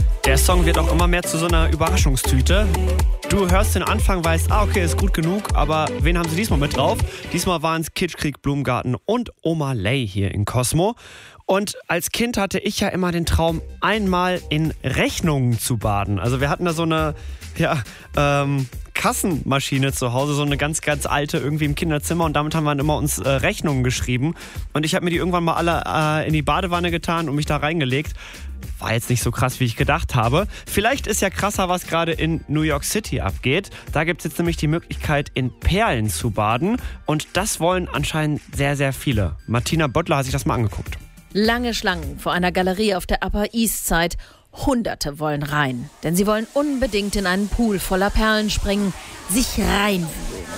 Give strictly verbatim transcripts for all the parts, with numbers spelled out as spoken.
Der Song wird auch immer mehr zu so einer Überraschungstüte. Du hörst den Anfang, weißt, ah okay, ist gut genug, aber wen haben sie diesmal mit drauf? Diesmal waren es Kitschkrieg, Blumengarten und Oma Lay hier in Cosmo. Und als Kind hatte ich ja immer den Traum, einmal in Rechnungen zu baden. Also wir hatten da so eine ja, ähm, Kassenmaschine zu Hause, so eine ganz, ganz alte irgendwie im Kinderzimmer. Und damit haben wir dann immer uns äh, Rechnungen geschrieben. Und ich habe mir die irgendwann mal alle äh, in die Badewanne getan und mich da reingelegt. War jetzt nicht so krass, wie ich gedacht habe. Vielleicht ist ja krasser, was gerade in New York City abgeht. Da gibt es jetzt nämlich die Möglichkeit, in Perlen zu baden. Und das wollen anscheinend sehr, sehr viele. Martina Bottler hat sich das mal angeguckt. Lange Schlangen vor einer Galerie auf der Upper East Side. Hunderte wollen rein, denn sie wollen unbedingt in einen Pool voller Perlen springen, sich reinwühlen.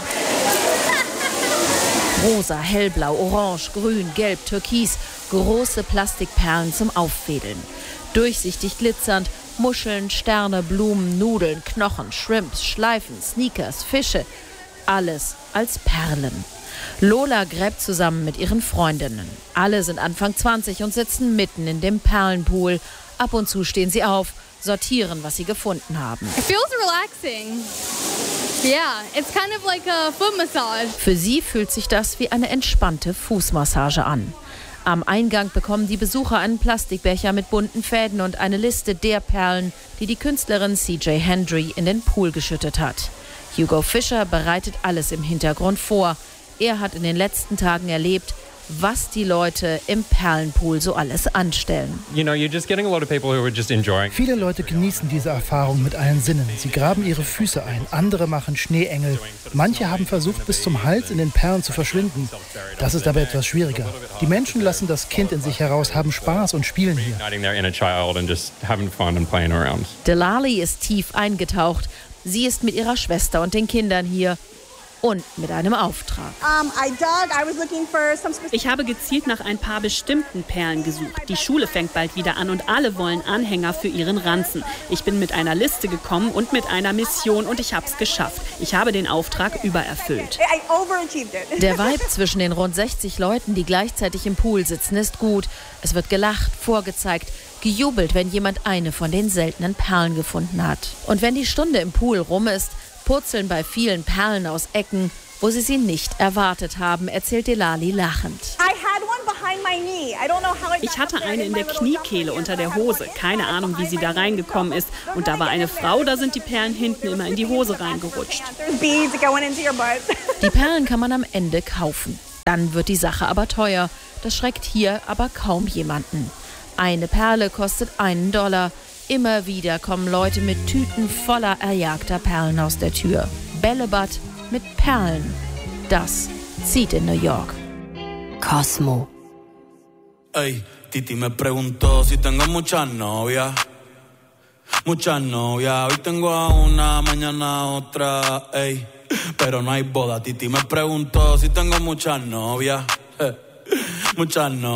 Rosa, hellblau, orange, grün, gelb, türkis, große Plastikperlen zum Auffädeln. Durchsichtig glitzernd, Muscheln, Sterne, Blumen, Nudeln, Knochen, Shrimps, Schleifen, Sneakers, Fische. Alles als Perlen. Lola gräbt zusammen mit ihren Freundinnen. Alle sind Anfang zwanzig und sitzen mitten in dem Perlenpool. Ab und zu stehen sie auf, sortieren, was sie gefunden haben. It feels relaxing. Yeah, it's kind of like a foot massage. Für sie fühlt sich das wie eine entspannte Fußmassage an. Am Eingang bekommen die Besucher einen Plastikbecher mit bunten Fäden und eine Liste der Perlen, die die Künstlerin C J Hendry in den Pool geschüttet hat. Hugo Fischer bereitet alles im Hintergrund vor. Er hat in den letzten Tagen erlebt, was die Leute im Perlenpool so alles anstellen. You know, you're just getting a lot of people who are just enjoying. Viele Leute genießen diese Erfahrung mit allen Sinnen. Sie graben ihre Füße ein, andere machen Schneeengel. Manche haben versucht, bis zum Hals in den Perlen zu verschwinden. Das ist aber etwas schwieriger. Die Menschen lassen das Kind in sich heraus, haben Spaß und spielen hier. Delali ist tief eingetaucht. Sie ist mit ihrer Schwester und den Kindern hier. Und mit einem Auftrag. Ich habe gezielt nach ein paar bestimmten Perlen gesucht. Die Schule fängt bald wieder an und alle wollen Anhänger für ihren Ranzen. Ich bin mit einer Liste gekommen und mit einer Mission und ich habe es geschafft. Ich habe den Auftrag übererfüllt. Der Vibe zwischen den rund sechzig Leuten, die gleichzeitig im Pool sitzen, ist gut. Es wird gelacht, vorgezeigt, gejubelt, wenn jemand eine von den seltenen Perlen gefunden hat. Und wenn die Stunde im Pool rum ist, purzeln bei vielen Perlen aus Ecken, wo sie sie nicht erwartet haben, erzählt Delali lachend. Ich hatte eine in der Kniekehle unter der Hose. Keine Ahnung, wie sie da reingekommen ist. Und da war eine Frau, da sind die Perlen hinten immer in die Hose reingerutscht. Die Perlen kann man am Ende kaufen. Dann wird die Sache aber teuer. Das schreckt hier aber kaum jemanden. Eine Perle kostet einen Dollar. Immer wieder kommen Leute mit Tüten voller erjagter Perlen aus der Tür. Bällebad mit Perlen. Das zieht in New York. Cosmo. Ey, Titi me preguntó si tengo muchas novias. Muchas novias. Hoy tengo a una, mañana a otra. Ey, pero no hay boda. Titi me preguntó si tengo muchas novias. Muchas novias.